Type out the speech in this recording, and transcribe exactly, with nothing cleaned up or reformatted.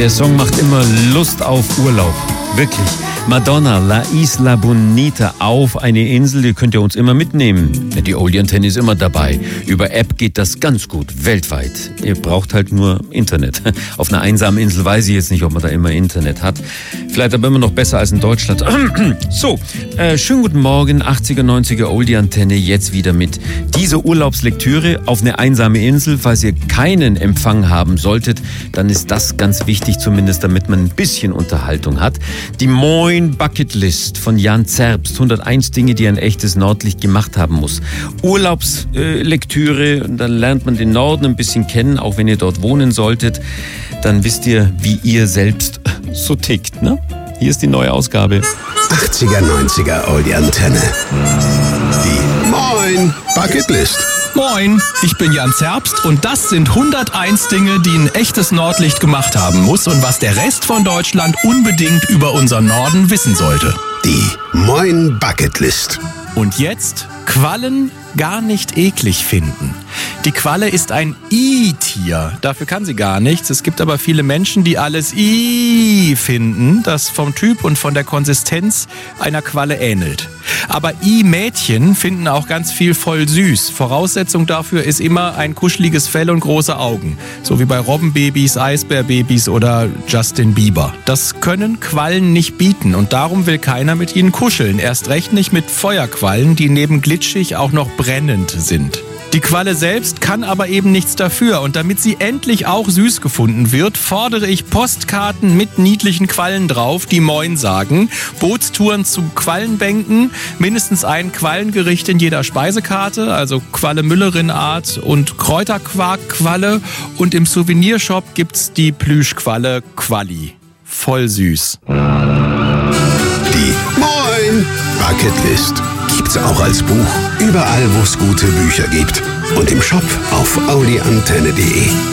Der Song macht immer Lust auf Urlaub. Wirklich. Madonna, La Isla Bonita, auf eine Insel, die könnt ihr uns immer mitnehmen. Die Oldie-Antenne ist immer dabei. Über App geht das ganz gut, weltweit. Ihr braucht halt nur Internet. Auf einer einsamen Insel weiß ich jetzt nicht, ob man da immer Internet hat. Vielleicht aber immer noch besser als in Deutschland. So, äh, schönen guten Morgen, achtziger, neunziger Oldie-Antenne, jetzt wieder mit dieser Urlaubslektüre auf eine einsame Insel. Falls ihr keinen Empfang haben solltet, dann ist das ganz wichtig, zumindest damit man ein bisschen Unterhaltung hat. Die Moin Bucketlist von Jan Zerbst. hunderteins Dinge, die ein echtes Nordlicht gemacht haben muss. Urlaubslektüre, und dann lernt man den Norden ein bisschen kennen, auch wenn ihr dort wohnen solltet. Dann wisst ihr, wie ihr selbst so tickt, ne? Hier ist die neue Ausgabe. achtziger, neunziger Oldie-Antenne. Die Moin Bucketlist. Moin, ich bin Jan Zerbst und das sind hunderteins Dinge, die ein echtes Nordlicht gemacht haben muss und was der Rest von Deutschland unbedingt über unseren Norden wissen sollte. Die Moin Bucketlist. Und jetzt Quallen gar nicht eklig finden. Die Qualle ist ein I-Tier. Dafür kann sie gar nichts. Es gibt aber viele Menschen, die alles I finden, das vom Typ und von der Konsistenz einer Qualle ähnelt. Aber I-Mädchen finden auch ganz viel voll süß. Voraussetzung dafür ist immer ein kuscheliges Fell und große Augen. So wie bei Robbenbabys, Eisbärbabys oder Justin Bieber. Das können Quallen nicht bieten und darum will keiner mit ihnen kuscheln. Erst recht nicht mit Feuerquallen, die neben glitschig auch noch brennend sind. Die Qualle selbst kann aber eben nichts dafür und damit sie endlich auch süß gefunden wird, fordere ich Postkarten mit niedlichen Quallen drauf, die Moin sagen, Bootstouren zu Quallenbänken, mindestens ein Quallengericht in jeder Speisekarte, also Qualle-Müllerin-Art und Kräuterquark-Qualle und im Souvenirshop gibt's die Plüschqualle Qualli. Voll süß. Die Moin Bucketlist gibt's auch als Buch, überall wo es gute Bücher gibt und im Shop auf oldieantenne punkt de.